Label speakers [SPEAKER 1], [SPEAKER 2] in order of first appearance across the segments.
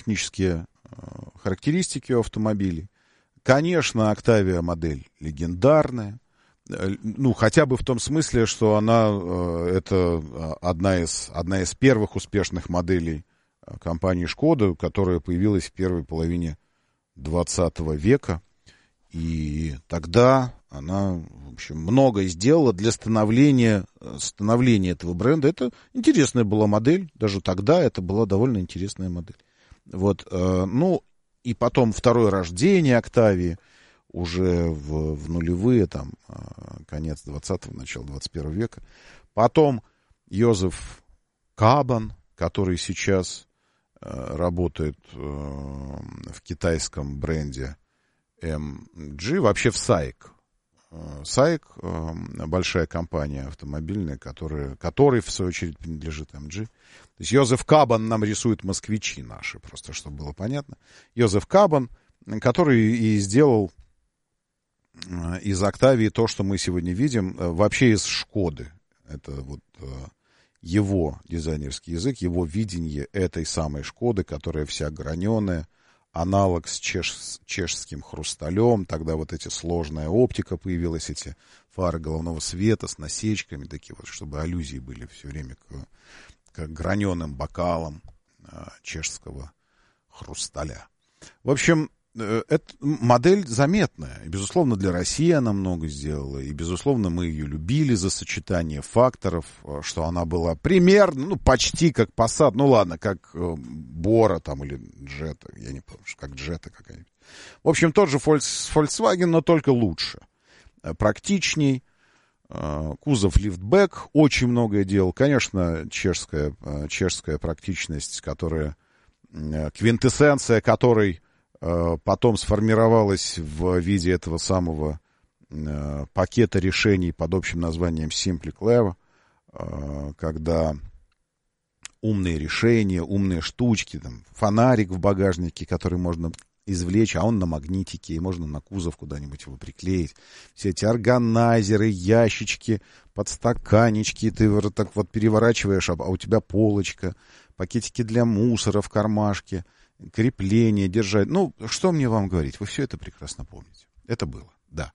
[SPEAKER 1] технические характеристики у автомобилей. Конечно, Octavia модель легендарная. Ну, хотя бы в том смысле, что она это одна из первых успешных моделей компании Шкода, которая появилась в первой половине 20 века. И тогда она, в общем, многое сделала для становления этого бренда. Это интересная была модель. Даже тогда это была довольно интересная модель. Вот, ну, и потом второе рождение Octavia уже в нулевые, там, конец 20-го, начало 21 века. Потом Йозеф Кабан, который сейчас работает в китайском бренде MG, вообще в SAIC. SAIC большая компания автомобильная, которой в свою очередь принадлежит MG. То есть Йозеф Кабан нам рисует москвичи наши, просто чтобы было понятно. Йозеф Кабан, который и сделал из Octavia то, что мы сегодня видим, вообще из Шкоды. Это вот его дизайнерский язык, его видение этой самой Шкоды, которая вся граненая, аналог с чешским хрусталем. Тогда вот эти сложная оптика появилась, эти фары головного света с насечками, такие вот, чтобы аллюзии были все время к граненым бокалам чешского хрусталя. В общем, эта модель заметная. И, безусловно, для России она много сделала. И, безусловно, мы ее любили за сочетание факторов, что она была примерно, ну, почти как Passat. Ну, ладно, как Bora там или Jetta. Я не помню, как Jetta какая-нибудь. В общем, тот же Volkswagen, но только лучше. Практичней. Кузов лифтбэк очень многое делал. Конечно, чешская практичность, которая, квинтэссенция которой потом сформировалась в виде этого самого пакета решений под общим названием Simply Clever, когда умные решения, умные штучки, там, фонарик в багажнике, который можно извлечь, а он на магнитике, и можно на кузов куда-нибудь его приклеить. Все эти органайзеры, ящички, подстаканнички, ты вот так вот переворачиваешь, а у тебя полочка, пакетики для мусора в кармашке, крепление держать. Ну, что мне вам говорить? Вы все это прекрасно помните. Это было, да.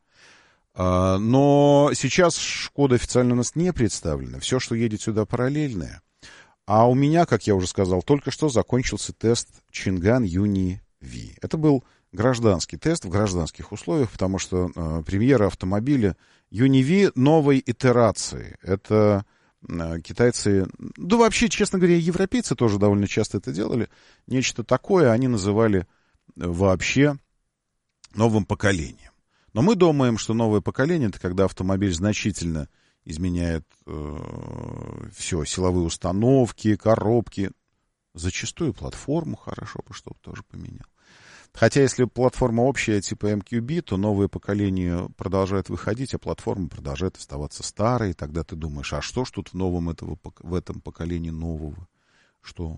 [SPEAKER 1] Но сейчас Шкода официально у нас не представлена. Все, что едет сюда, параллельное. А у меня, как я уже сказал, только что закончился тест Чинган Юни V. Это был гражданский тест в гражданских условиях, потому что премьера автомобиля Юни V новой итерации. Это китайцы, да вообще, честно говоря, европейцы тоже довольно часто это делали. Нечто такое они называли вообще новым поколением. Но мы думаем, что новое поколение — это когда автомобиль значительно изменяет все, силовые установки, коробки. Зачастую платформу хорошо бы, чтобы тоже поменял. Хотя, если платформа общая, типа MQB, то новое поколение продолжает выходить, а платформа продолжает оставаться старой. И тогда ты думаешь, а что ж тут в этом поколении нового? Что?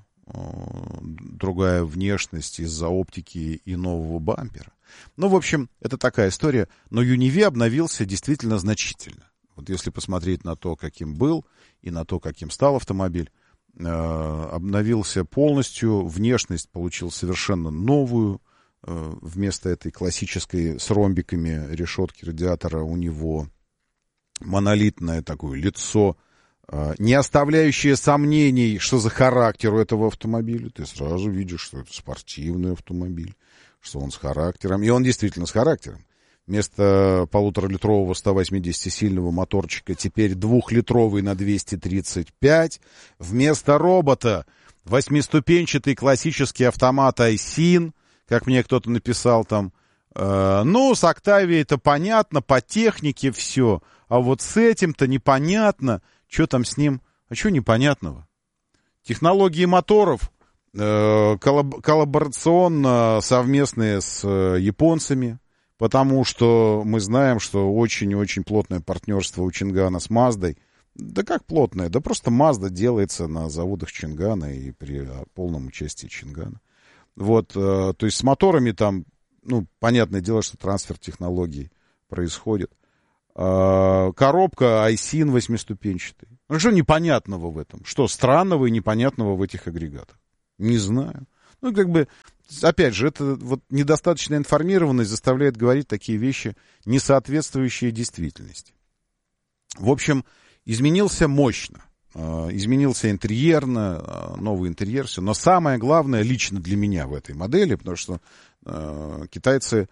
[SPEAKER 1] Другая внешность из-за оптики и нового бампера. Ну, в общем, это такая история. Но Юни V обновился действительно значительно. Вот если посмотреть на то, каким был, и на то, каким стал автомобиль, обновился полностью, внешность получил совершенно новую. Вместо этой классической с ромбиками решетки радиатора у него монолитное такое лицо, не оставляющее сомнений, что за характер у этого автомобиля. Ты сразу видишь, что это спортивный автомобиль, что он с характером. И он действительно с характером. Вместо 1,5-литрового 180-сильного моторчика теперь 2-литровый на 235. Вместо робота 8-ступенчатый классический автомат iSyn, как мне кто-то написал там. Ну, с Octavia это понятно, по технике все. А вот с этим-то непонятно, что там с ним. А что непонятного? Технологии моторов коллаборационно совместные с японцами, потому что мы знаем, что очень-очень плотное партнерство у Чингана с Маздой. Да как плотное? Да просто Мазда делается на заводах Чингана и при полном участии Чингана. Вот, то есть с моторами там, ну, понятное дело, что трансфер технологий происходит. Коробка iSyn 8-ступенчатый. Ну, что непонятного в этом? Что странного и непонятного в этих агрегатах? Не знаю. Ну, как бы, опять же, это вот недостаточная информированность заставляет говорить такие вещи, не соответствующие действительности. В общем, изменился мощно. Изменился интерьерно, новый интерьер, все. Но самое главное лично для меня в этой модели, потому что китайцы,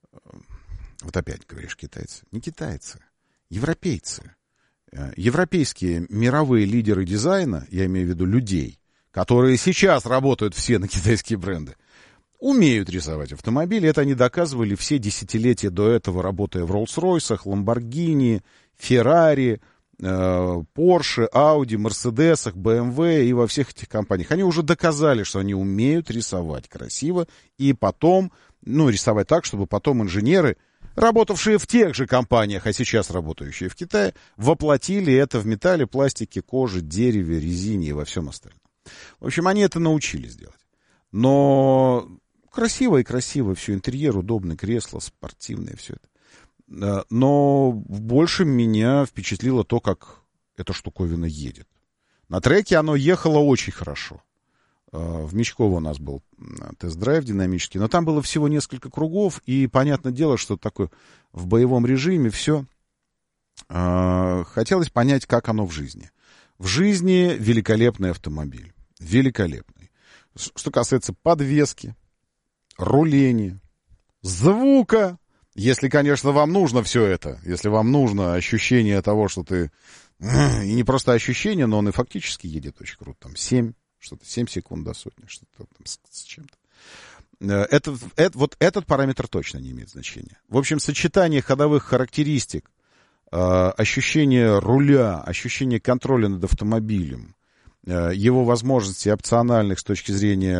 [SPEAKER 1] вот опять говоришь китайцы, не китайцы, европейцы. Европейские мировые лидеры дизайна, я имею в виду людей, которые сейчас работают все на китайские бренды, умеют рисовать автомобили. Это они доказывали все десятилетия до этого, работая в Роллс-Ройсах, Ламборгини, Феррари, Порше, Ауди, Мерседесах, БМВ и во всех этих компаниях. Они уже доказали, что они умеют рисовать красиво и потом, рисовать так, чтобы потом инженеры, работавшие в тех же компаниях, а сейчас работающие в Китае, воплотили это в металле, пластике, коже, дереве, резине и во всем остальном. В общем, они это научились делать. Но красиво и красиво все, интерьер удобный, кресло спортивное, все это. Но больше меня впечатлило то, как эта штуковина едет. На треке оно ехало очень хорошо. В Мечково у нас был тест-драйв динамический, но там было всего несколько кругов, и понятное дело, что такое в боевом режиме все. Хотелось понять, как оно в жизни. В жизни великолепный автомобиль. Великолепный. Что касается подвески, руления, звука, если, конечно, вам нужно все это, если вам нужно ощущение того, что ты... И не просто ощущение, но он и фактически едет очень круто. Там 7 секунд до сотни, что-то там с чем-то. Вот этот параметр точно не имеет значения. В общем, сочетание ходовых характеристик, ощущение руля, ощущение контроля над автомобилем, его возможностей опциональных с точки зрения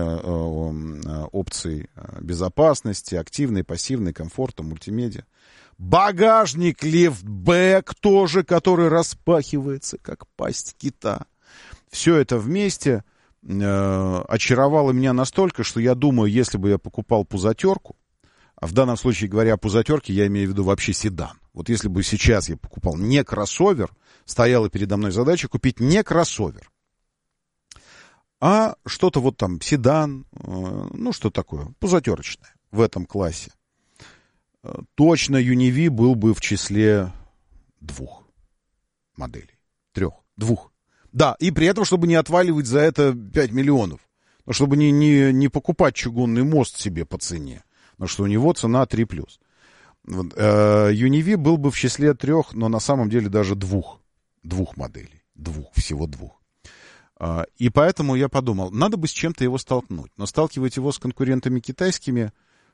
[SPEAKER 1] опций безопасности, активной, пассивной, комфорта, мультимедиа. Багажник лифтбэк тоже, который распахивается, как пасть кита. Все это вместе очаровало меня настолько, что я думаю, если бы я покупал пузатерку, а в данном случае, говоря о пузатерке, я имею в виду вообще седан. Вот если бы сейчас я покупал не кроссовер, стояла передо мной задача купить не кроссовер, а что-то вот там, седан, что такое, пузатерочное в этом классе. Точно UNI-V был бы в числе 2 моделей. 3. 2. Да, и при этом, чтобы не отваливать за это 5 миллионов. Но чтобы не покупать чугунный мост себе по цене. Потому что у него цена 3+. UNI-V был бы в числе 3, но на самом деле даже 2 моделей. Всего 2. И поэтому я подумал, надо бы с чем-то его столкнуть. Но сталкивать его с конкурентами китайскими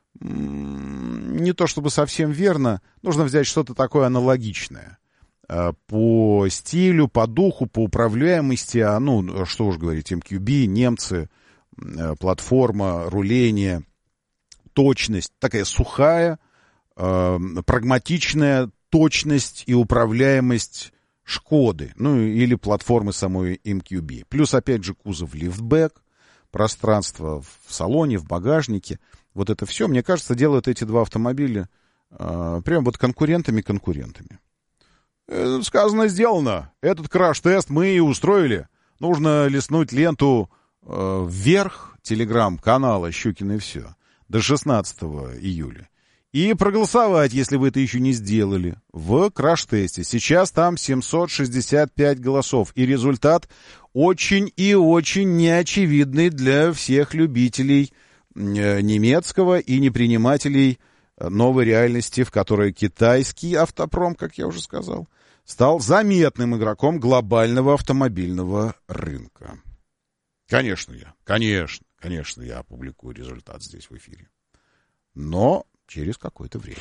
[SPEAKER 1] не то чтобы совсем верно. Нужно взять что-то такое аналогичное. По стилю, по духу, по управляемости. Что уж говорить, MQB, немцы, платформа, руление, точность. Такая сухая, прагматичная точность и управляемость Шкоды, или платформы самой MQB. Плюс, опять же, кузов лифтбэк, пространство в салоне, в багажнике. Вот это все, мне кажется, делают эти 2 автомобиля прям вот конкурентами. Сказано, сделано. Этот краш-тест мы и устроили. Нужно листнуть ленту вверх телеграм-канала «Щукин и все» до 16 июля. И проголосовать, если вы это еще не сделали, в краш-тесте. Сейчас там 765 голосов. И результат очень и очень неочевидный для всех любителей немецкого и непринимателей новой реальности, в которой китайский автопром, как я уже сказал, стал заметным игроком глобального автомобильного рынка. Конечно, я опубликую результат здесь в эфире. Но через какое-то время.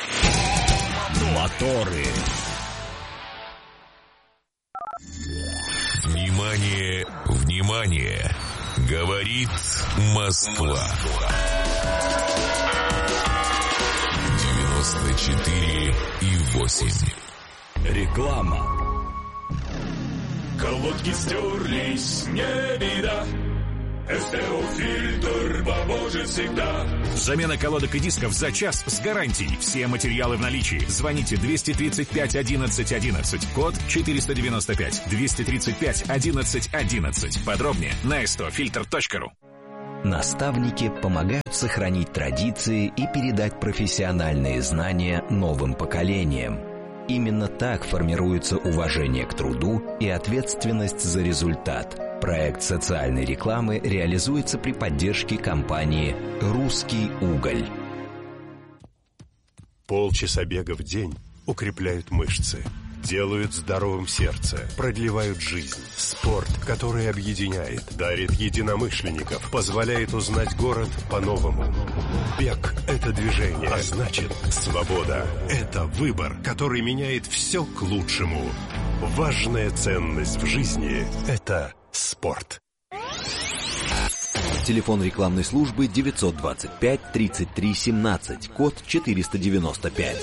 [SPEAKER 2] Моторы. Внимание, внимание! Говорит Москва. 94,8.
[SPEAKER 3] Реклама. Колодки стерлись, не беда. СТО-фильтр поможет всегда.
[SPEAKER 4] Замена колодок и дисков за час с гарантией. Все материалы в наличии. Звоните 235 11 11. Код 495. 235 11 11. Подробнее на stofilter.ru.
[SPEAKER 5] Наставники помогают сохранить традиции и передать профессиональные знания новым поколениям. Именно так формируется уважение к труду и ответственность за результат. Проект социальной рекламы реализуется при поддержке компании «Русский уголь».
[SPEAKER 6] Полчаса бега в день укрепляют мышцы, делают здоровым сердце, продлевают жизнь. Спорт, который объединяет, дарит единомышленников, позволяет узнать город по-новому. Бег – это движение, а значит, свобода – это выбор, который меняет все к лучшему. Важная ценность в жизни – это спорт.
[SPEAKER 5] Телефон рекламной службы 925 33 17, код 495.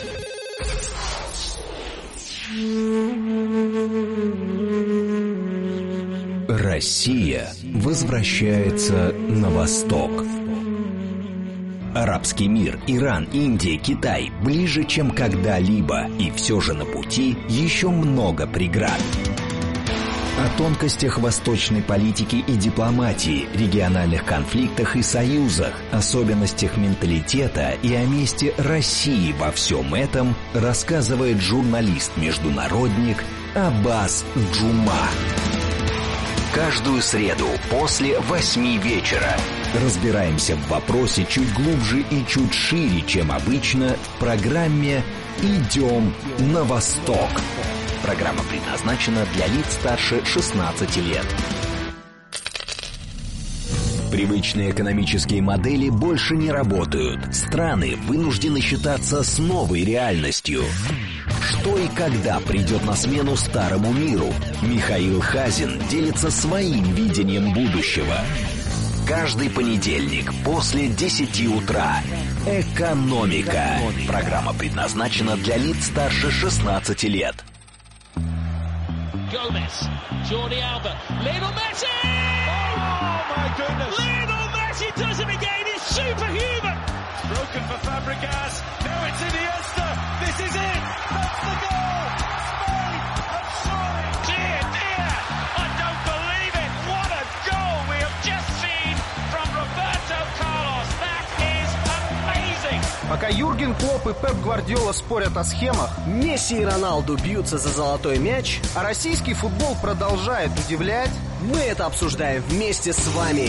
[SPEAKER 5] Россия возвращается на восток. Арабский мир, Иран, Индия, Китай ближе, чем когда-либо, и все же на пути еще много преград. О тонкостях восточной политики и дипломатии, региональных конфликтах и союзах, особенностях менталитета и о месте России во всем этом рассказывает журналист-международник Аббас Джума. Каждую среду после 8 вечера разбираемся в вопросе чуть глубже и чуть шире, чем обычно, в программе «Идем на восток». Программа предназначена для лиц старше 16 лет. Привычные экономические модели больше не работают. Страны вынуждены считаться с новой реальностью. Что и когда придет на смену старому миру? Михаил Хазин делится своим видением будущего. Каждый понедельник после 10 утра. «Экономика». Программа предназначена для лиц старше 16 лет.
[SPEAKER 7] Gomez, Jordi Alba, Lionel Messi! Oh my goodness! Lionel Messi does it again, he's superhuman! Broken for Fabregas, now it's Iniesta, this is it! That's the goal! Spain have scored! Dear, dear, I don't believe it! What a goal we have just seen from Roberto Carlos! That is amazing!
[SPEAKER 8] Пока Юрген Клопп и Пеп Гвардиола спорят о схемах, Месси и Роналду бьются за золотой мяч, а российский футбол продолжает удивлять, мы это обсуждаем вместе с вами.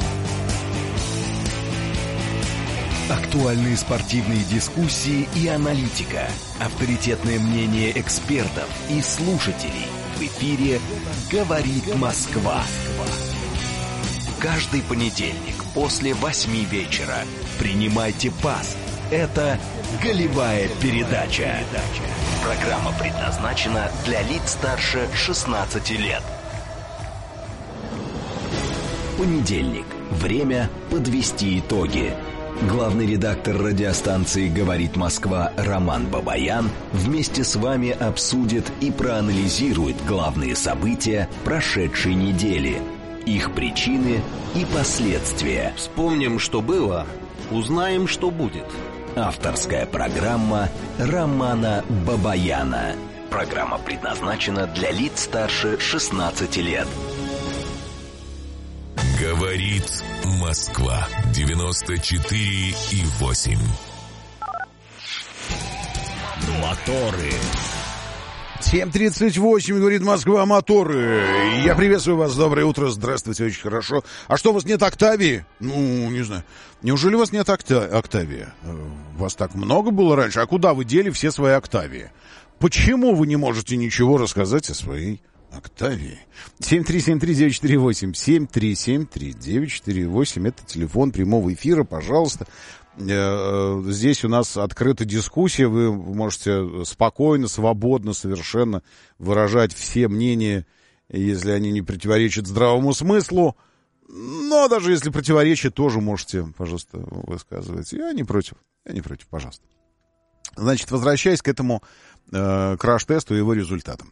[SPEAKER 5] Актуальные спортивные дискуссии и аналитика, авторитетное мнение экспертов и слушателей. В эфире «Говорит Москва». Каждый понедельник после 8 вечера принимайте пас. Это «Голевая передача». Программа предназначена для лиц старше 16 лет. Понедельник. Время подвести итоги. Главный редактор радиостанции «Говорит Москва» Роман Бабаян вместе с вами обсудит и проанализирует главные события прошедшей недели, их причины и последствия.
[SPEAKER 8] Вспомним, что было, узнаем, что будет.
[SPEAKER 5] Авторская программа Романа Бабаяна. Программа предназначена для лиц старше 16 лет.
[SPEAKER 2] Говорит Москва 94,8.
[SPEAKER 4] Моторы.
[SPEAKER 1] 7:38, говорит Москва, моторы. Я приветствую вас, доброе утро, здравствуйте, очень хорошо. А что, у вас нет Октавии? Ну, не знаю. Неужели у вас нет Октавии? Вас так много было раньше, а куда вы дели все свои Октавии? Почему вы не можете ничего рассказать о своей Октавии? 7373948, 7373948, это телефон прямого эфира, пожалуйста. Здесь у нас открыта дискуссия, вы можете спокойно, свободно совершенно выражать все мнения, если они не противоречат здравому смыслу, но даже если противоречат, тоже можете, пожалуйста, высказывать. Я не против, пожалуйста. Значит, возвращаясь к этому краш-тесту и его результатам.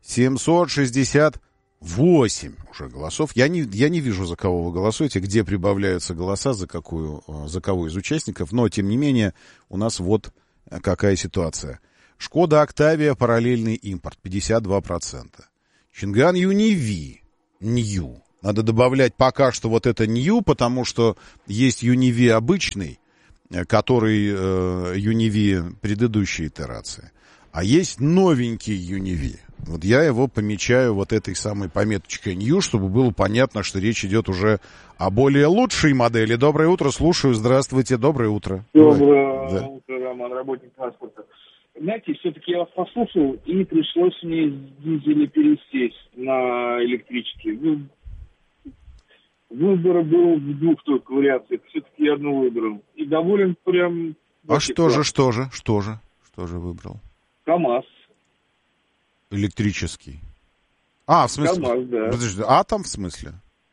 [SPEAKER 1] 768 уже голосов. Я не вижу, за кого вы голосуете, где прибавляются голоса, за кого из участников, но, тем не менее, у нас вот какая ситуация. Шкода Октавия, параллельный импорт, 52%. Чинган Юниви, Нью, Надо добавлять пока что вот это New, потому что есть Univi обычный, который Univi предыдущей итерации. А есть новенький Univi. Вот я его помечаю вот этой самой пометочкой New, чтобы было понятно, что речь идет уже о более лучшей модели. Доброе утро, слушаю. Здравствуйте, доброе утро.
[SPEAKER 9] Доброе утро, Роман, работник транспорта. Знаете, все-таки я вас послушал, и пришлось мне с дизеля пересесть на электрический. Выбор был в двух только вариациях. Все-таки я одну выбрал. И доволен прям...
[SPEAKER 1] А что же выбрал?
[SPEAKER 9] КамАЗ.
[SPEAKER 1] Электрический. А, в смысле?
[SPEAKER 9] КамАЗ, да.
[SPEAKER 1] Подожди, атом в смысле?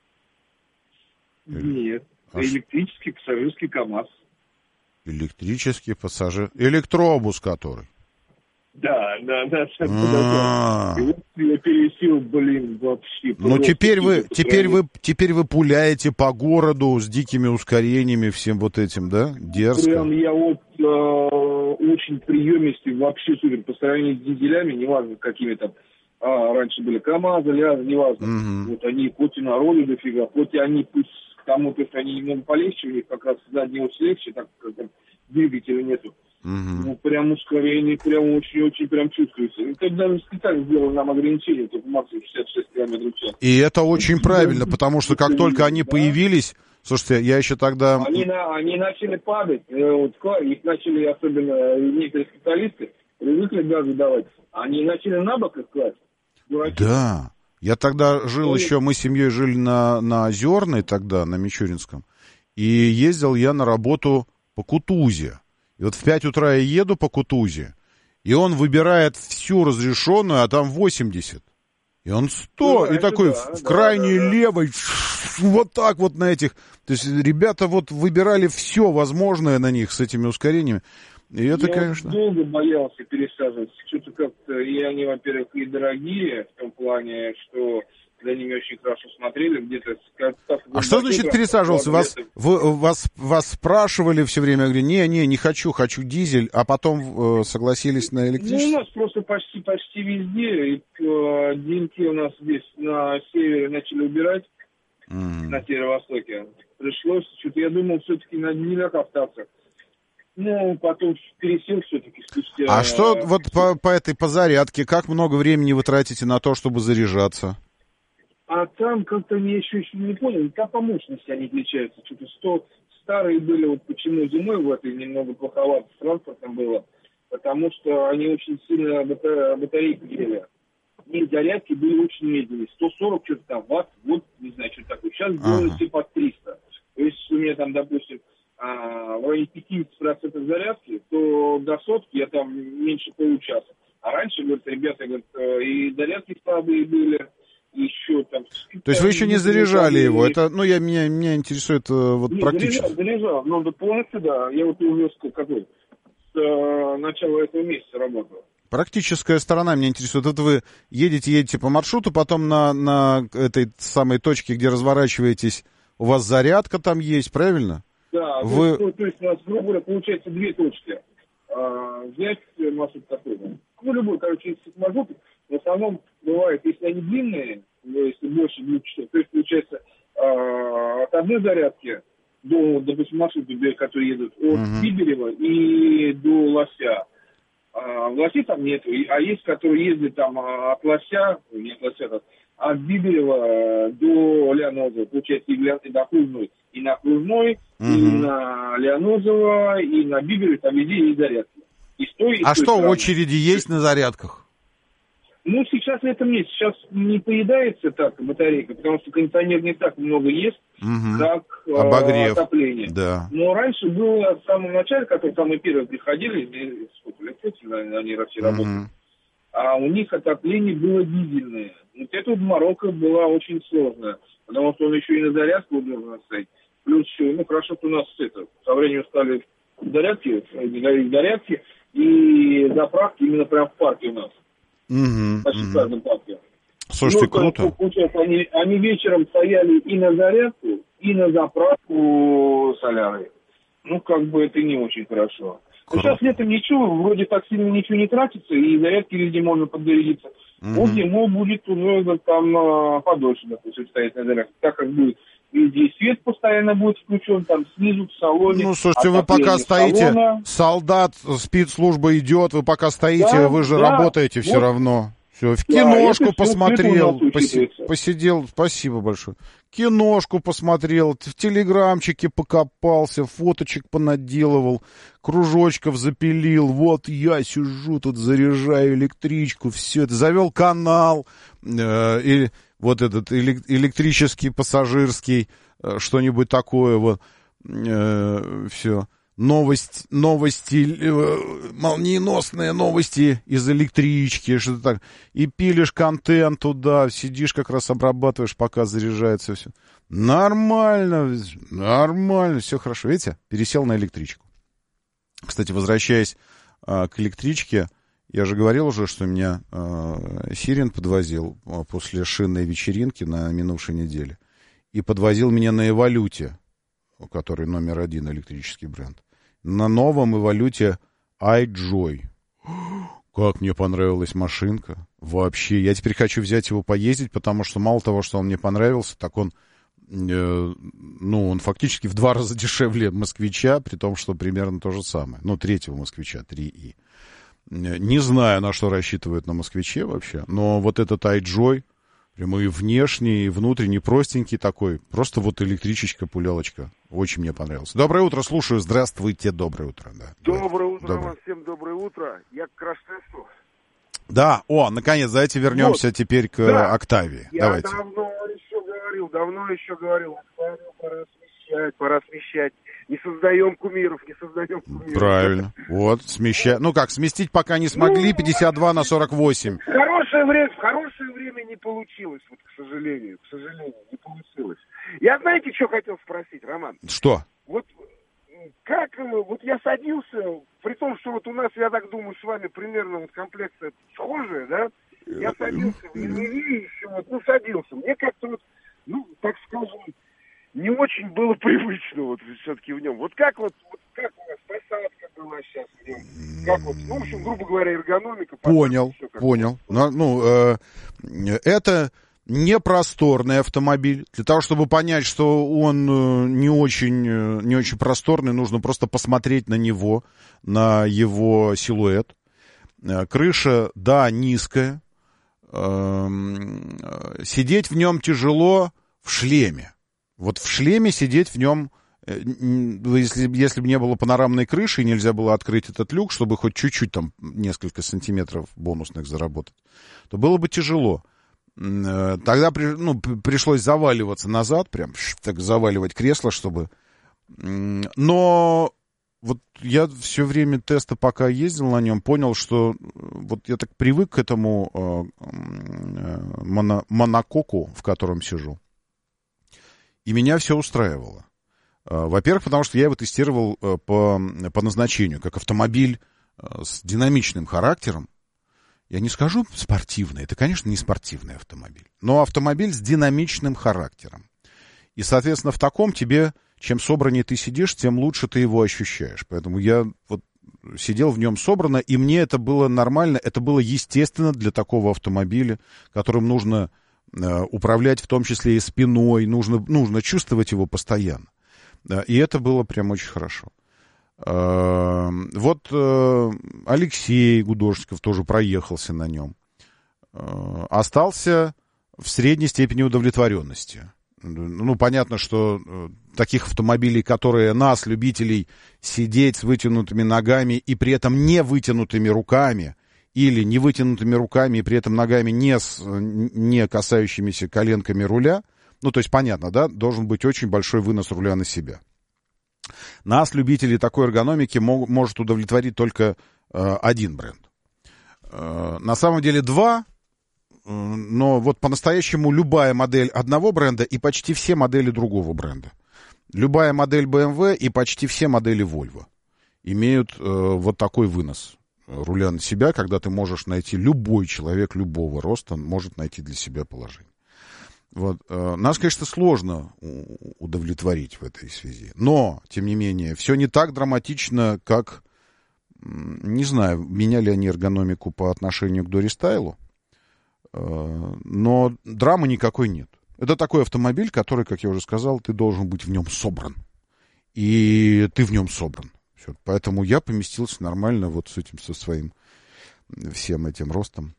[SPEAKER 9] Нет. Электрический пассажирский КамАЗ.
[SPEAKER 1] Электрический пассажир... Электробус который.
[SPEAKER 9] Да. И вот я пересел, вообще.
[SPEAKER 1] Ну, теперь вы пуляете по городу с дикими ускорениями, всем вот этим, да? Дерзко.
[SPEAKER 9] Прям я очень приемистый, вообще супер. По сравнению с дизелями, неважно, какими там раньше были КамАЗы, ЛЯЗы, неважно.
[SPEAKER 1] Угу.
[SPEAKER 9] Вот они хоть и на роли дофига, хоть и они пусть к тому, что они немного полегче, у них как раз задний ось легче, так как двигателя нету. Ну, прям ускорение, прям очень прям чувствуется. Это даже специально сделано нам ограничение, только максимум 66 км в час.
[SPEAKER 1] И это очень правильно, потому что как только они появились, слушайте, я еще тогда...
[SPEAKER 9] Они начали падать, их начали, особенно некоторые специалисты, привыкли газы давать, они начали на бок их класть.
[SPEAKER 1] Да, я тогда жил еще, мы с семьей жили на Озерной тогда, на Мичуринском, и ездил я на работу по Кутузе. И вот в 5 утра я еду по Кутузе, и он выбирает всю разрешенную, а там 80. И он 100, и такой в крайней левой, вот так вот на этих. То есть ребята вот выбирали все возможное на них с этими ускорениями. И это, конечно...
[SPEAKER 9] Я долго боялся пересаживаться. Что-то как-то, и они, во-первых, и дорогие, в том плане, что... За ними очень хорошо смотрели, где-то...
[SPEAKER 1] А что значит пересаживался? Вас спрашивали все время, говорю, не хочу дизель, а потом согласились на электрический?
[SPEAKER 9] Ну, у нас просто почти везде. И деньги у нас здесь на севере начали убирать, на северо-востоке. Пришлось, что-то я думал, все-таки на дилях остаться. Ну, потом пересел все-таки спустя...
[SPEAKER 1] А что вот по зарядке, как много времени вы тратите на то, чтобы заряжаться?
[SPEAKER 9] А там как-то я еще не понял, там по мощности они отличаются. Что-то старые были, вот почему зимой в этой немного плоховато с транспортом было, потому что они очень сильно батарейки ели. И зарядки были очень медленные. 140 что-то там ватт, вот, не знаю, что такое. Сейчас делают все под 300. То есть у меня там, допустим, в районе 50% зарядки, то до сотки я там меньше получаса. А раньше, говорят, ребята, и зарядки слабые были, еще там...
[SPEAKER 1] То есть вы еще не заряжали его? Это, ну, меня интересует вот практически.
[SPEAKER 9] Заряжал, но полностью, да. Я вот уже с начала этого месяца работал.
[SPEAKER 1] Практическая сторона меня интересует. Это вы едете по маршруту, потом на этой самой точке, где разворачиваетесь, у вас зарядка там есть, правильно?
[SPEAKER 9] Да, то есть у нас, грубо говоря, получается две точки. Взять маршрут такой. Ну, любой, короче, маршрут. В основном бывает, если они длинные, если больше 2 часов, то есть получается от одной зарядки до, допустим, маршрута, которые едут от Биберева и до Лося. В Лосе там нету, а есть, которые ездят там от Лося, не от Лося, от Биберева до Леонозова, получается, и до Окружной, и на Окружной, и на Леонозово, и на Биберево, там везде есть зарядки.
[SPEAKER 1] А что, очереди есть на зарядках?
[SPEAKER 9] Ну, сейчас в этом нет. Сейчас не поедается так батарейка, потому что кондиционер не так много ест, как
[SPEAKER 1] обогрев.
[SPEAKER 9] Отопление.
[SPEAKER 1] Да.
[SPEAKER 9] Но раньше было в самом начале, которые самые первые приходили, сколько лет, они все работали, а у них отопление было дизельное. Вот эта вот морока была очень сложная, потому что он еще и на зарядку должен стоять. Плюс еще, ну, хорошо, что у нас со временем стали зарядки и заправки именно прям в парке у нас. Почти в каждом парке.
[SPEAKER 1] Слушайте, круто.
[SPEAKER 9] Получается, они вечером стояли и на зарядку, и на заправку солярой. Ну, как бы это не очень хорошо. Но сейчас летом ничего, вроде так сильно ничего не тратится, и зарядки везде можно подзарядиться. Вот ему будет уже там подольше, допустим, стоять на дорогах. Так как будет везде свет постоянно будет включен, там снизу в салоне.
[SPEAKER 1] Ну, слушайте, вы пока стоите, солдат, спецслужба идет, вы пока стоите, да, вы же работаете все равно. Все, в киношку посмотрел, посидел, спасибо большое. Киношку посмотрел, в телеграмчике покопался, фоточек понаделывал, кружочков запилил. Вот я сижу тут, заряжаю электричку, все это. Завел канал, и вот этот электрический, пассажирский, что-нибудь такое вот, все. Новости, молниеносные новости из электрички, что-то так. И пилишь контент туда, сидишь как раз обрабатываешь, пока заряжается все. Нормально, все хорошо. Видите, пересел на электричку. Кстати, возвращаясь к электричке, я же говорил уже, что меня Сирин подвозил после шинной вечеринки на минувшей неделе. И подвозил меня на Эволюте, который номер 1 электрический бренд. На новом Эволюте iJoy. Как мне понравилась машинка. Вообще, я теперь хочу взять его поездить, потому что мало того, что он мне понравился, так он, он фактически в 2 раза дешевле Москвича, при том, что примерно то же самое. Ну, 3-го Москвича, 3i. Не знаю, на что рассчитывают на Москвиче вообще, но вот этот iJoy, прямо и внешний, и внутренний, простенький такой. Просто вот электричечка-пулялочка. Очень мне понравился. Доброе утро, слушаю. Здравствуйте, доброе утро. Да.
[SPEAKER 10] Доброе утро вам всем, доброе утро. Я к Крашнесу.
[SPEAKER 1] Да, наконец, давайте вернемся теперь к Октавии. Давайте.
[SPEAKER 10] Я давно еще говорил, пора смещать. Не создаем кумиров.
[SPEAKER 1] Правильно. Вот, смещать. Ну как, сместить пока не смогли, 52 на 48.
[SPEAKER 10] В хорошее время не получилось, вот, к сожалению, не получилось. Я, знаете, что хотел спросить, Роман?
[SPEAKER 1] Что?
[SPEAKER 10] Вот я садился, при том, что вот у нас, я так думаю, с вами примерно вот комплекция схожая, да? Я садился в Еневе еще, садился. Мне как-то так скажем, не очень было привычно вот все-таки в нем. Вот как у нас посадка была сейчас в нем? Как в общем, грубо говоря, эргономика.
[SPEAKER 1] Понял. Это непросторный автомобиль. Для того, чтобы понять, что он не очень просторный, нужно просто посмотреть на него, на его силуэт. Крыша, низкая. Сидеть в нем тяжело в шлеме. Вот в шлеме сидеть в нем, если бы не было панорамной крыши и нельзя было открыть этот люк, чтобы хоть чуть-чуть там несколько сантиметров бонусных заработать, то было бы тяжело. Тогда пришлось заваливаться назад, прям так заваливать кресло, чтобы... Но вот я все время теста, пока ездил на нем, понял, что вот я так привык к этому монококу, в котором сижу. И меня все устраивало. Во-первых, потому что я его тестировал по назначению, как автомобиль с динамичным характером. Я не скажу спортивный, это, конечно, не спортивный автомобиль, но автомобиль с динамичным характером. И, соответственно, в таком тебе, чем собраннее ты сидишь, тем лучше ты его ощущаешь. Поэтому я вот сидел в нем собрано, и мне это было нормально, это было естественно для такого автомобиля, которым нужно управлять в том числе и спиной, нужно чувствовать его постоянно. И это было прям очень хорошо. Вот Алексей Гудошников тоже проехался на нем. Остался в средней степени удовлетворенности. Понятно, что таких автомобилей, которые нас, любителей, сидеть с вытянутыми ногами и при этом не вытянутыми руками, или не вытянутыми руками и при этом ногами не касающимися коленками руля, то есть, понятно, да, должен быть очень большой вынос руля на себя. Нас, любителей такой эргономики, может удовлетворить только один бренд. На самом деле 2, но вот по-настоящему любая модель одного бренда и почти все модели другого бренда. Любая модель BMW и почти все модели Volvo имеют вот такой вынос руля на себя, когда ты можешь найти, любой человек любого роста может найти для себя положение. Вот. Нас, конечно, сложно удовлетворить в этой связи. Но, тем не менее, все не так драматично, как, не знаю, меняли они эргономику по отношению к Дорестайлу. но драмы никакой нет. Это такой автомобиль, который, как я уже сказал, ты должен быть в нем собран. И ты в нем собран. Все. Поэтому я поместился нормально вот с этим, со своим всем этим ростом.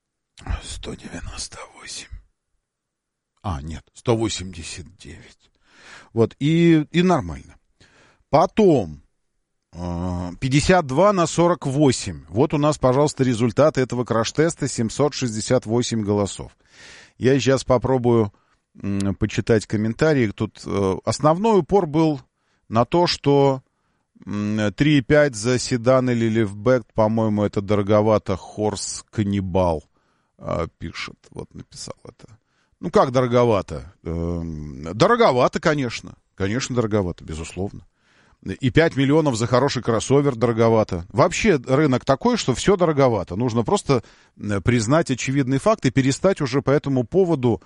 [SPEAKER 1] 198. Нет, 189. Вот, и нормально. Потом 52/48. Вот у нас, пожалуйста, результаты этого краш-теста. 768 голосов. Я сейчас попробую почитать комментарии. Тут основной упор был на то, что 3,5 за седан или лифтбэк, по-моему, это дороговато. Хорс Каннибал пишет. Вот написал это. Ну, как дороговато? Дороговато, конечно. Конечно, дороговато, безусловно. И 5 миллионов за хороший кроссовер дороговато. Вообще рынок такой, что все дороговато. Нужно просто признать очевидный факт и перестать уже по этому поводу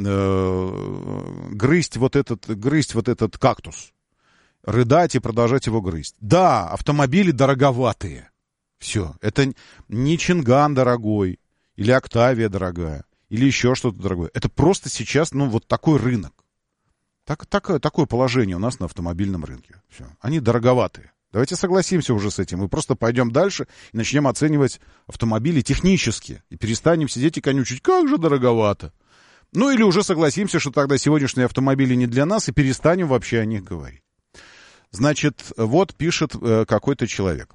[SPEAKER 1] грызть вот этот кактус. Рыдать и продолжать его грызть. Да, автомобили дороговатые. Все. Это не Чинган дорогой, или Октавия дорогая, или еще что-то дорогое. Это просто сейчас, вот такой рынок. Такое положение у нас на автомобильном рынке. Все. Они дороговатые. Давайте согласимся уже с этим. Мы просто пойдем дальше и начнем оценивать автомобили технически. И перестанем сидеть и конючить. Как же дороговато. Ну или уже согласимся, что тогда сегодняшние автомобили не для нас, и перестанем вообще о них говорить. Значит, вот пишет какой-то человек.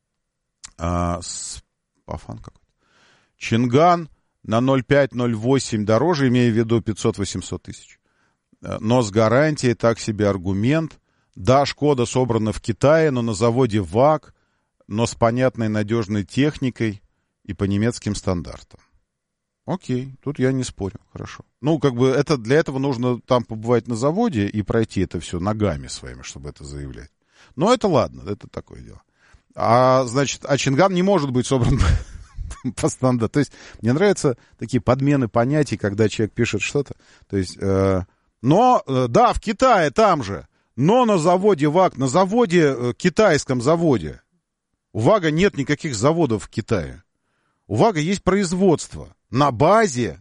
[SPEAKER 1] Пафан какой-то. Чинган на 0,5-0,8 дороже, имея в виду 500-800 тысяч. Но с гарантией так себе аргумент. Да, Шкода собрана в Китае, но на заводе ВАГ, но с понятной надежной техникой и по немецким стандартам. Окей, тут я не спорю, хорошо. Для этого нужно там побывать на заводе и пройти это все ногами своими, чтобы это заявлять. Но это ладно, это такое дело. Значит, Чинган не может быть собран по стандарту. То есть мне нравятся такие подмены понятий, когда человек пишет что-то. То есть, да, в Китае там же, но на заводе ВАГ, китайском заводе. У ВАГа нет никаких заводов в Китае. У ВАГа есть производство на базе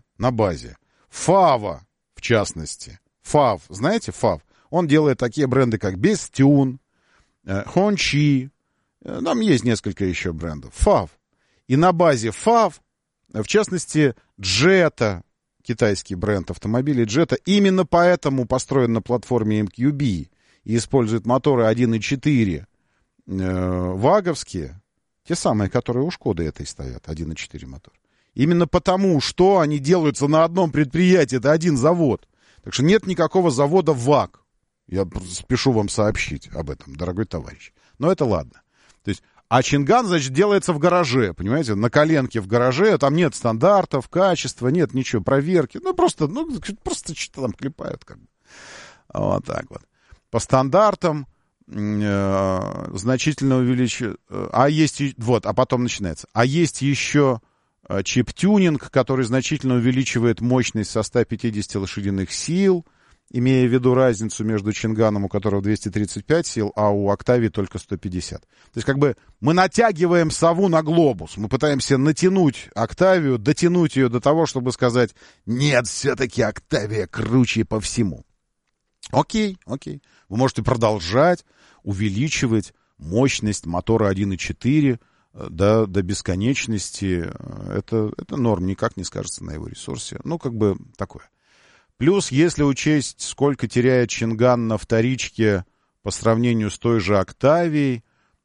[SPEAKER 1] ФАВа, в частности. ФАВ, знаете, ФАВ? Он делает такие бренды, как Бестюн, Хончи. Там есть несколько еще брендов. ФАВ. И на базе ФАВ, в частности, Jetta, китайский бренд автомобилей Jetta, именно поэтому построен на платформе MQB и использует моторы 1.4 ваговские, те самые, которые у Шкоды этой стоят, 1.4 мотор. Именно потому, что они делаются на одном предприятии, это один завод. Так что нет никакого завода ВАГ. Я спешу вам сообщить об этом, дорогой товарищ. Но это ладно. То есть, Чинган, значит, делается в гараже, понимаете, на коленке в гараже, там нет стандартов, качества, нет ничего, проверки. Просто что-то там клепают, как бы. Вот так вот. По стандартам значительно увеличивают. Потом начинается. А есть еще чип-тюнинг, который значительно увеличивает мощность со 150 лошадиных сил, имея в виду разницу между Чинганом, у которого 235 сил, а у Октавии только 150. То есть, как бы, мы натягиваем сову на глобус. Мы пытаемся натянуть Октавию, дотянуть ее до того, чтобы сказать, нет, все-таки Октавия круче по всему. Окей. Вы можете продолжать увеличивать мощность мотора 1.4 до бесконечности. Это норм, никак не скажется на его ресурсе. Такое. Плюс, если учесть, сколько теряет Чинган на вторичке по сравнению с той же Октавией,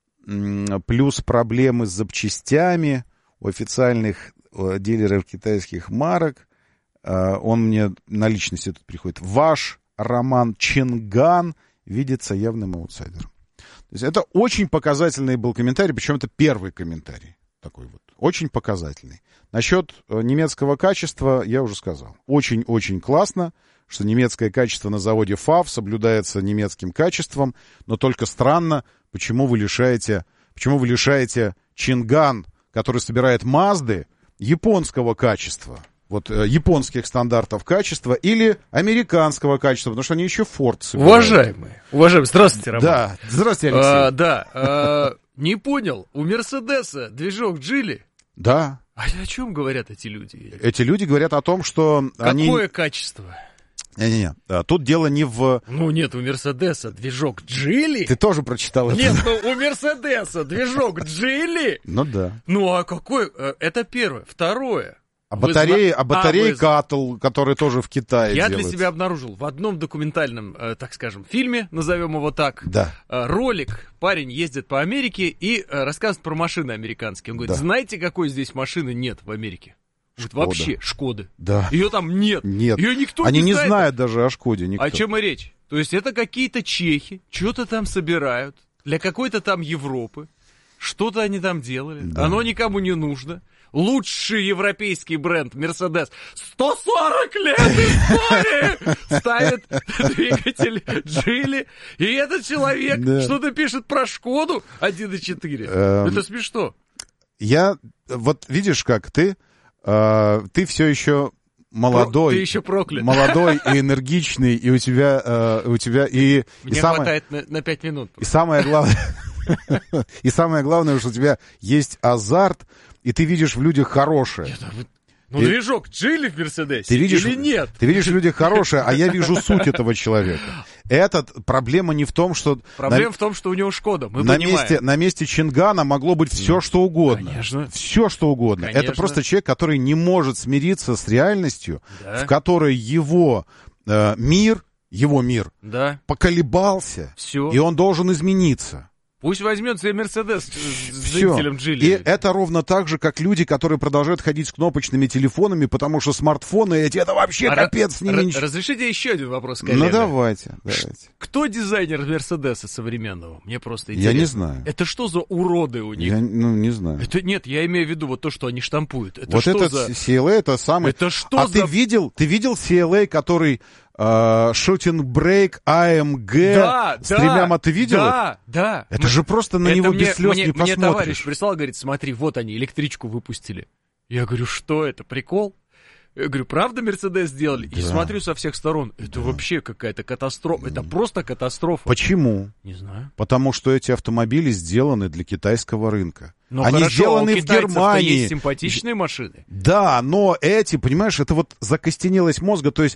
[SPEAKER 1] плюс проблемы с запчастями у официальных дилеров китайских марок, он мне на личности тут приходит. Ваш Роман Чинган видится явным аутсайдером. То есть это очень показательный был комментарий, причем это первый комментарий. Такой вот, очень показательный. Насчет немецкого качества я уже сказал. Очень-очень классно, что немецкое качество на заводе ФАВ соблюдается немецким качеством, но только странно, почему вы лишаете Чинган, который собирает Мазды, японского качества. Японских стандартов качества или американского качества, потому что они еще Форд собирают.
[SPEAKER 11] Уважаемые, здравствуйте, Роман.
[SPEAKER 1] Да, здравствуйте, Алексей.
[SPEAKER 11] Не понял, у Мерседеса движок Джили?
[SPEAKER 1] Да.
[SPEAKER 11] А о чем говорят эти люди?
[SPEAKER 1] Эти люди говорят о том, что
[SPEAKER 11] Какое качество?
[SPEAKER 1] Не-не-не, тут дело не в...
[SPEAKER 11] Ну нет, у Мерседеса движок Джили.
[SPEAKER 1] Ты тоже прочитал это?
[SPEAKER 11] Нет, ну у Мерседеса движок Джили.
[SPEAKER 1] Ну да.
[SPEAKER 11] Ну а какой? Это первое. Второе.
[SPEAKER 1] Батареи Каттл, которые тоже в Китае
[SPEAKER 11] Я
[SPEAKER 1] делаются.
[SPEAKER 11] для себя обнаружил в одном документальном, так скажем, фильме, назовем его так,
[SPEAKER 1] да.
[SPEAKER 11] Ролик, парень ездит по Америке и рассказывает про машины американские. Он говорит, знаете, какой здесь машины нет в Америке? Вот вообще, Шкоды.
[SPEAKER 1] Да.
[SPEAKER 11] Ее там нет. Ее никто
[SPEAKER 1] Они
[SPEAKER 11] не
[SPEAKER 1] знает. Они не знают даже о Шкоде. Никто.
[SPEAKER 11] О чем и речь? То есть это какие-то чехи, что-то там собирают для какой-то там Европы. Что-то они там делали. Да. Оно никому не нужно. Лучший европейский бренд Мерседес 140 лет истории ставит двигатель Джили. И этот человек что-то пишет про Шкоду 1.4. Это смешно.
[SPEAKER 1] Вот видишь, как ты все еще молодой.
[SPEAKER 11] Ты еще проклят.
[SPEAKER 1] Молодой и энергичный, и у тебя и...
[SPEAKER 11] Мне хватает на 5 минут.
[SPEAKER 1] И самое главное, что у тебя есть азарт, и ты видишь в людях хорошее.
[SPEAKER 11] Движок Джили в Мерседесе или нет?
[SPEAKER 1] Ты видишь в людях хорошее, а я вижу суть этого человека. Проблема не в том, что...
[SPEAKER 11] Проблема в том, что у него Шкода, мы понимаем.
[SPEAKER 1] На месте Чингана могло быть все, что угодно.
[SPEAKER 11] Конечно.
[SPEAKER 1] Все, что угодно.
[SPEAKER 11] Конечно.
[SPEAKER 1] Это просто человек, который не может смириться с реальностью, в которой его мир поколебался, и он должен измениться.
[SPEAKER 11] Пусть возьмет себе Мерседес с двигателем Джили.
[SPEAKER 1] И это ровно так же, как люди, которые продолжают ходить с кнопочными телефонами, потому что смартфоны эти, это вообще капец с ними.
[SPEAKER 11] Разрешите еще один вопрос, коллега?
[SPEAKER 1] Ну, давайте.
[SPEAKER 11] Кто дизайнер Мерседеса современного? Мне просто интересно.
[SPEAKER 1] Я не знаю.
[SPEAKER 11] Это что за уроды у них?
[SPEAKER 1] Я не знаю.
[SPEAKER 11] Нет, я имею в виду вот то, что они штампуют. Это
[SPEAKER 1] вот
[SPEAKER 11] что
[SPEAKER 1] этот
[SPEAKER 11] за...
[SPEAKER 1] CLA, это самый...
[SPEAKER 11] Это что за...
[SPEAKER 1] Ты видел CLA, который... Shooting Brake AMG с тремя, ты видел?
[SPEAKER 11] Да.
[SPEAKER 1] Это же просто на него без слез не посмотришь.
[SPEAKER 11] Мне товарищ прислал, говорит, смотри, вот они, электричку выпустили. Я говорю, что это, прикол? Я говорю, правда Мерседес сделали? И смотрю со всех сторон, это вообще какая-то катастрофа, это просто катастрофа.
[SPEAKER 1] Почему?
[SPEAKER 11] Не знаю.
[SPEAKER 1] Потому что эти автомобили сделаны для китайского рынка.
[SPEAKER 11] Ну,
[SPEAKER 1] они
[SPEAKER 11] хорошо,
[SPEAKER 1] сделаны в Германии.
[SPEAKER 11] Есть симпатичные машины.
[SPEAKER 1] Да, но эти, понимаешь, это вот закостенелость мозга, то есть,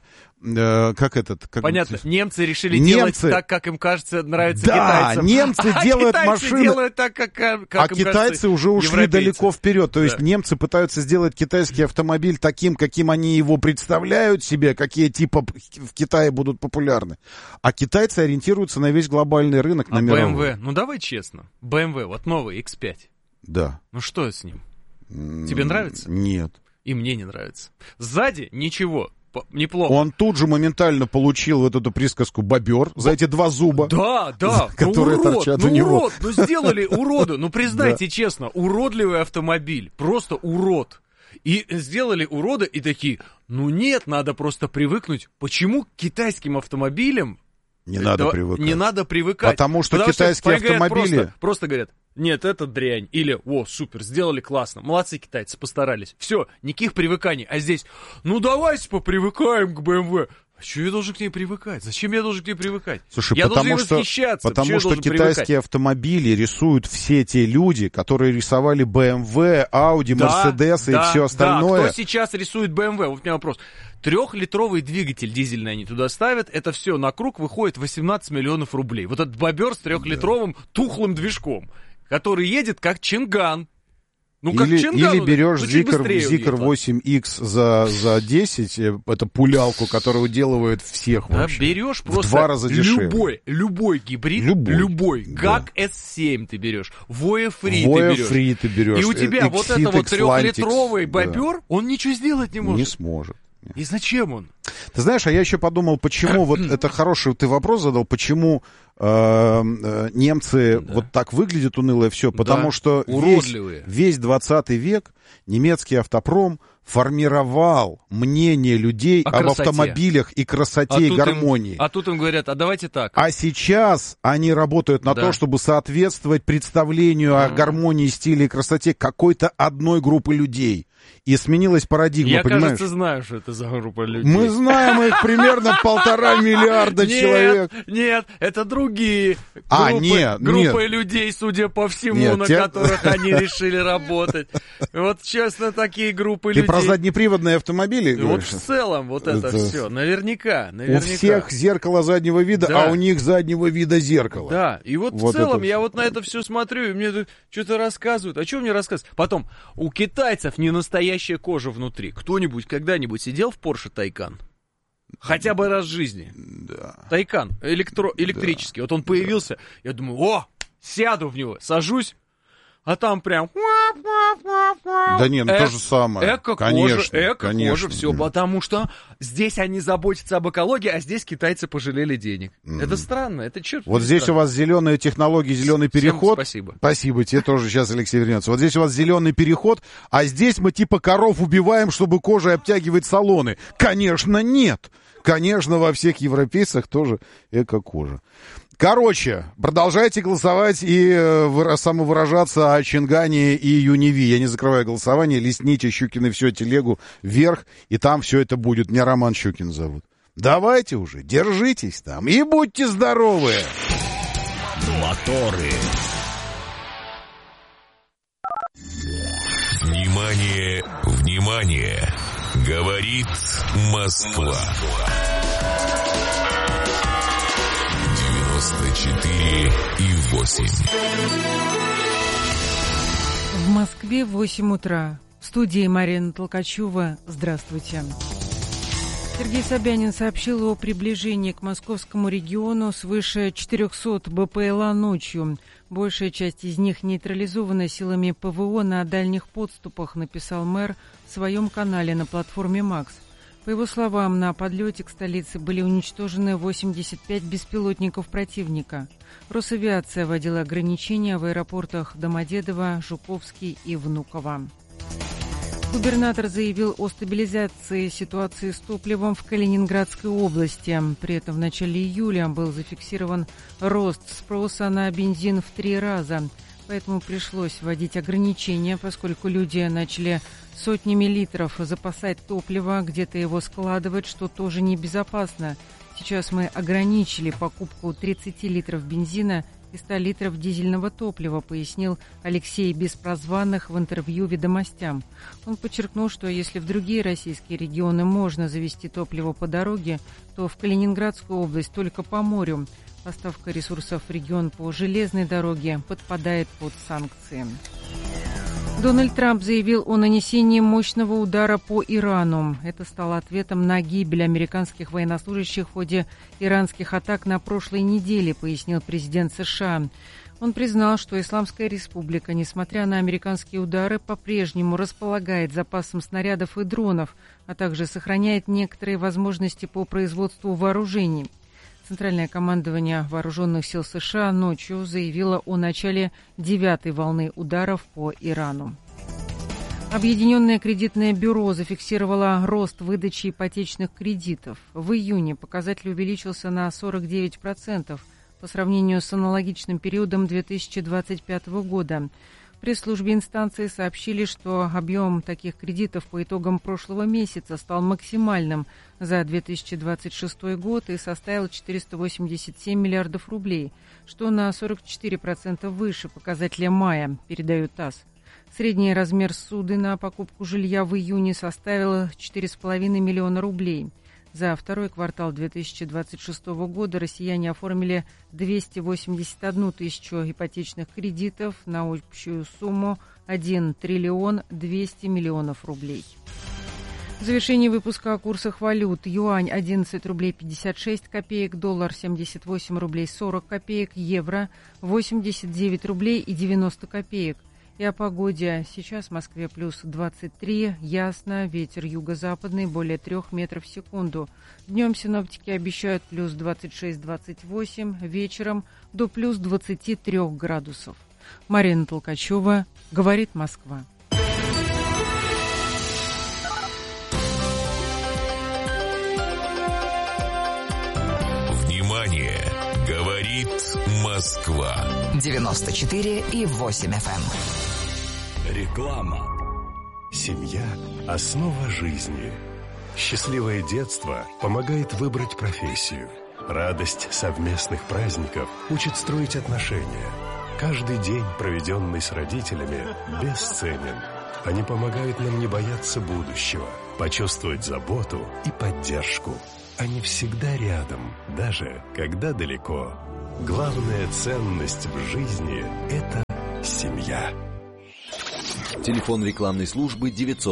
[SPEAKER 11] Понятно, немцы решили делать так, как им кажется, нравится китайцам.
[SPEAKER 1] Да, немцы делают машины,
[SPEAKER 11] делают так, как им
[SPEAKER 1] китайцы уже ушли далеко вперед. То есть немцы пытаются сделать китайский автомобиль таким, каким они его представляют себе, какие типа в Китае будут популярны. А китайцы ориентируются на весь глобальный рынок, на мировой.
[SPEAKER 11] BMW, ну давай честно, BMW, вот новый X5.
[SPEAKER 1] Да.
[SPEAKER 11] Ну что с ним? Тебе нравится?
[SPEAKER 1] Нет.
[SPEAKER 11] И мне не нравится. Сзади ничего, неплохо.
[SPEAKER 1] Он тут же моментально получил вот эту присказку «бобер» за эти 2 зуба.
[SPEAKER 11] Да.
[SPEAKER 1] Которые торчат у него.
[SPEAKER 11] Сделали уроду. Ну признайте честно, уродливый автомобиль. Просто урод. И сделали урода и такие, нет, надо просто привыкнуть. Почему к китайским автомобилям
[SPEAKER 1] не надо привыкать?
[SPEAKER 11] Потому
[SPEAKER 1] что китайские автомобили...
[SPEAKER 11] Просто говорят, нет, это дрянь. Или, супер, сделали классно. Молодцы китайцы, постарались. Все, никаких привыканий. А здесь, давайте попривыкаем к BMW. А что я должен к ней привыкать? Зачем я должен к ней привыкать?
[SPEAKER 1] Слушай,
[SPEAKER 11] я
[SPEAKER 1] потому
[SPEAKER 11] должен восхищаться.
[SPEAKER 1] Потому что китайские автомобили рисуют все те люди, которые рисовали BMW, Audi, Mercedes и все остальное.
[SPEAKER 11] Да, кто сейчас рисует BMW? Вот у меня вопрос. 3-литровый двигатель дизельный они туда ставят, это все на круг выходит 18 миллионов рублей. Вот этот бобер с 3-литровым тухлым движком, который едет как Чинган.
[SPEAKER 1] Или берешь Zikr 8X за 10, это пулялку, которую уделывают всех вообще.
[SPEAKER 11] Берешь просто
[SPEAKER 1] в 2 раза дешевле.
[SPEAKER 11] Любой гибрид, любой. Как S7 ты берешь, Voya Free ты берешь. И у тебя вот это вот 3-литровый бобер, он ничего сделать не может.
[SPEAKER 1] Не сможет.
[SPEAKER 11] И зачем он?
[SPEAKER 1] Ты знаешь, а я еще подумал, почему, вот это хороший ты вопрос задал, почему немцы вот так выглядят уныло и все, потому что весь 20 век немецкий автопром формировал мнение людей об автомобилях и красоте, и гармонии.
[SPEAKER 11] А тут им говорят, а давайте так.
[SPEAKER 1] А сейчас они работают на то, чтобы соответствовать представлению о гармонии, стиле и красоте какой-то одной группы людей. И сменилась парадигма,
[SPEAKER 11] я,
[SPEAKER 1] понимаешь?
[SPEAKER 11] кажется, знаю, что это за группа людей.
[SPEAKER 1] Мы знаем. знаем их примерно 1,5 миллиарда человек.
[SPEAKER 11] Нет, это другие группы людей, судя по всему, на которых они решили работать. Вот, честно, такие группы людей.
[SPEAKER 1] Ты про заднеприводные автомобили говоришь?
[SPEAKER 11] Вот в целом вот это все. Наверняка.
[SPEAKER 1] У всех зеркало заднего вида, а у них заднего вида зеркало.
[SPEAKER 11] Да, и вот в целом я вот на это все смотрю, и мне тут что-то рассказывают. А что мне рассказывают? Потом, у китайцев не настоящая кожа внутри. Кто-нибудь когда-нибудь сидел в Porsche Taycan? Хотя бы раз в жизни.
[SPEAKER 1] Да.
[SPEAKER 11] Taycan, электрический. Вот он появился, я думаю, сяду в него, сажусь, а там прям...
[SPEAKER 1] Да нет, то же самое.
[SPEAKER 11] Эко-кожа, все, потому что здесь они заботятся об экологии, а здесь китайцы пожалели денег. Это странно, это черт.
[SPEAKER 1] Вот здесь у вас зеленые технологии, зеленый переход.
[SPEAKER 11] Спасибо.
[SPEAKER 1] Спасибо, тебе тоже сейчас Алексей вернется. Вот здесь у вас зеленый переход, а здесь мы типа коров убиваем, чтобы кожей обтягивать салоны. Конечно, нет. Конечно, во всех европейцах тоже эко-кожа. Короче, продолжайте голосовать и самовыражаться о Чингане и Юниви. Я не закрываю голосование, листните Щукины всю телегу вверх, и там все это будет. Меня Роман Щукин зовут. Давайте уже, держитесь там и будьте здоровы!
[SPEAKER 2] Моторы. Внимание, внимание! Говорит Москва. 94,8.
[SPEAKER 12] В Москве 8 утра. В студии Марина Толкачева. Здравствуйте. Сергей Собянин сообщил о приближении к московскому региону свыше 400 БПЛА ночью. Большая часть из них нейтрализована силами ПВО на дальних подступах, написал мэр в своем канале на платформе «Макс». По его словам, на подлете к столице были уничтожены 85 беспилотников противника. Росавиация вводила ограничения в аэропортах Домодедово, Жуковский и Внуково. Губернатор заявил о стабилизации ситуации с топливом в Калининградской области. При этом в начале июля был зафиксирован рост спроса на бензин в 3 раза. Поэтому пришлось вводить ограничения, поскольку люди начали сотнями литров запасать топливо, где-то его складывать, что тоже небезопасно. Сейчас мы ограничили покупку 30 литров бензина и 100 литров дизельного топлива, пояснил Алексей Беспрозванных в интервью «Ведомостям». Он подчеркнул, что если в другие российские регионы можно завезти топливо по дороге, то в Калининградскую область только по морю. Поставка ресурсов в регион по железной дороге подпадает под санкции. Дональд Трамп заявил о нанесении мощного удара по Ирану. Это стало ответом на гибель американских военнослужащих в ходе иранских атак на прошлой неделе, пояснил президент США. Он признал, что Исламская Республика, несмотря на американские удары, по-прежнему располагает запасом снарядов и дронов, а также сохраняет некоторые возможности по производству вооружений. Центральное командование Вооруженных сил США ночью заявило о начале 9-й волны ударов по Ирану. Объединенное кредитное бюро зафиксировало рост выдачи ипотечных кредитов. В июне показатель увеличился на 49% по сравнению с аналогичным периодом 2025 года. В пресс-службе инстанции сообщили, что объем таких кредитов по итогам прошлого месяца стал максимальным за 2026 год и составил 487 миллиардов рублей, что на 44% выше показателя мая, передает ТАСС. Средний размер ссуды на покупку жилья в июне составил 4,5 миллиона рублей. За второй квартал 2026 года россияне оформили 281 тысячу ипотечных кредитов на общую сумму 1 триллион 200 миллионов рублей. В завершении выпуска о курсах валют. Юань 11 рублей 56 копеек, доллар 78 рублей 40 копеек, евро 89 рублей и 90 копеек. И о погоде. Сейчас в Москве плюс 23, ясно, ветер юго-западный, более 3 метров в секунду. Днем синоптики обещают плюс 26-28, вечером до плюс 23 градусов. Марина Толкачева, говорит Москва.
[SPEAKER 2] Внимание! Говорит Москва.
[SPEAKER 13] 94,8 FM.
[SPEAKER 3] Реклама.
[SPEAKER 6] Семья – основа жизни. Счастливое детство помогает выбрать профессию. Радость совместных праздников учит строить отношения. Каждый день, проведенный с родителями, бесценен. Они помогают нам не бояться будущего, почувствовать заботу и поддержку. Они всегда рядом, даже когда далеко. Главная ценность в жизни – это семья.
[SPEAKER 5] Телефон рекламной службы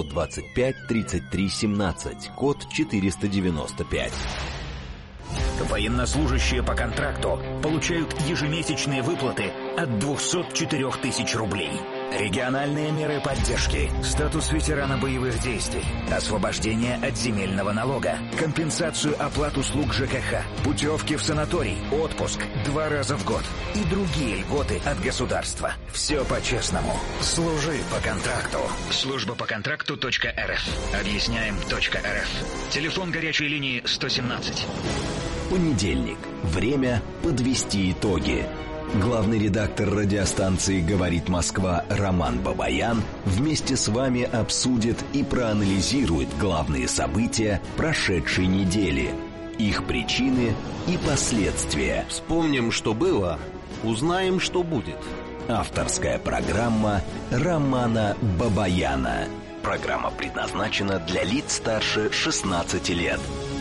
[SPEAKER 5] 925-33-17, код 495.
[SPEAKER 14] Военнослужащие по контракту получают ежемесячные выплаты от 204 тысяч рублей. Региональные меры поддержки, статус ветерана боевых действий, освобождение от земельного налога, компенсацию оплат услуг ЖКХ, путевки в санаторий, отпуск 2 раза в год и другие льготы от государства. Все по-честному. Служи по контракту. Служба по контракту.рф. Объясняем.рф. Телефон горячей линии 117.
[SPEAKER 5] Понедельник. Время подвести итоги. Главный редактор радиостанции «Говорит Москва» Роман Бабаян вместе с вами обсудит и проанализирует главные события прошедшей недели, их причины и последствия.
[SPEAKER 15] Вспомним, что было, узнаем, что будет.
[SPEAKER 5] Авторская программа Романа Бабаяна. Программа предназначена для лиц старше 16 лет.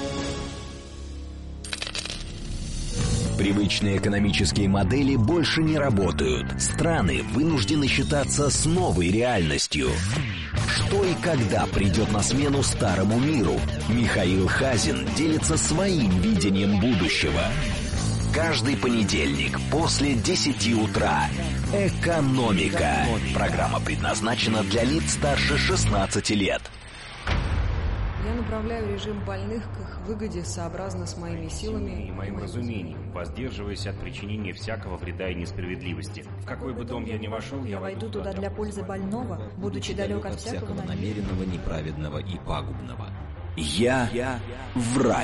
[SPEAKER 5] Привычные экономические модели больше не работают. Страны вынуждены считаться с новой реальностью. Что и когда придет на смену старому миру? Михаил Хазин делится своим видением будущего. Каждый понедельник после 10 утра. Экономика. Программа предназначена для лиц старше 16 лет.
[SPEAKER 16] Я направляю режим больных к их выгоде сообразно с моими силами
[SPEAKER 17] и моим разумением, воздерживаясь от причинения всякого вреда и несправедливости. В какой бы дом я ни вошел, я
[SPEAKER 16] войду туда для пользы больного, будучи далек от всякого
[SPEAKER 5] намеренного, неправедного и пагубного. Я врач.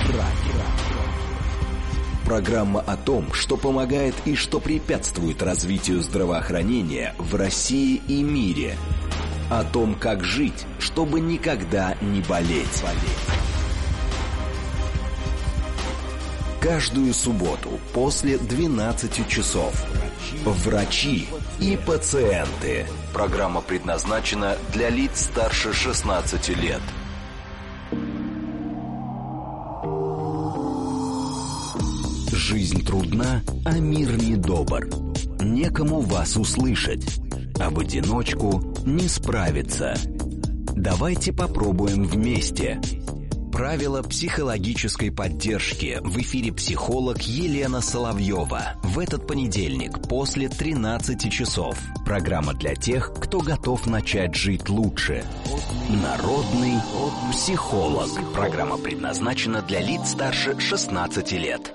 [SPEAKER 5] Программа о том, что помогает и что препятствует развитию здравоохранения в России и мире. О том, как жить, чтобы никогда не болеть. Каждую субботу после 12 часов. Врачи и пациенты. Программа предназначена для лиц старше 16 лет. Жизнь трудна, а мир недобр. Некому вас услышать. А в одиночку не справиться. Давайте попробуем вместе. Правила психологической поддержки. В эфире психолог Елена Соловьева. В этот понедельник после 13 часов. Программа для тех, кто готов начать жить лучше. Народный психолог. Программа предназначена для лиц старше 16 лет.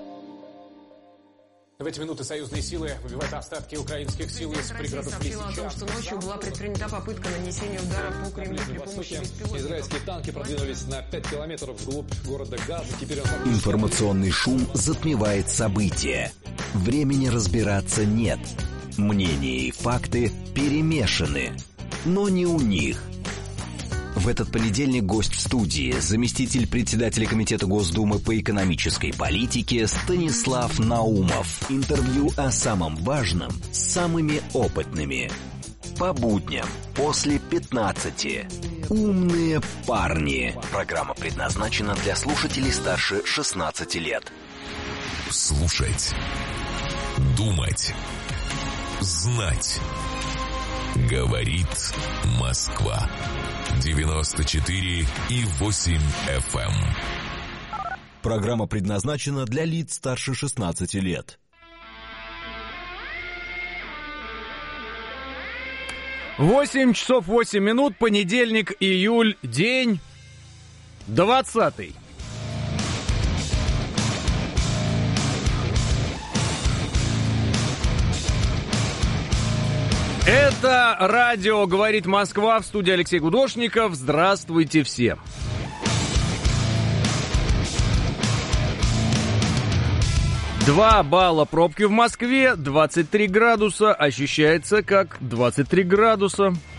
[SPEAKER 18] В эти минуты союзные силы выбивают остатки украинских сил из пригородов Лисичанска.
[SPEAKER 16] о том, что ночью была предпринята попытка нанесения удара по Кремлю при помощи беспилотников.
[SPEAKER 18] Израильские танки продвинулись на 5 километров вглубь города Газа. Теперь
[SPEAKER 5] Информационный шум затмевает события. Времени разбираться нет. Мнения и факты перемешаны. Но не у них. В этот понедельник гость в студии, заместитель председателя Комитета Госдумы по экономической политике Станислав Наумов. Интервью о самом важном с самыми опытными. По будням после 15. Умные парни. Программа предназначена для слушателей старше 16 лет.
[SPEAKER 2] Слушать. Думать. Знать. Говорит Москва. 94,8 FM.
[SPEAKER 5] Программа предназначена для лиц старше 16 лет.
[SPEAKER 11] 8 часов 8 минут, понедельник, июль, день 20-й. Это радио «Говорит Москва», в студии Алексей Гудошников. Здравствуйте всем. Два балла пробки в Москве, 23 градуса, ощущается как 23 градуса.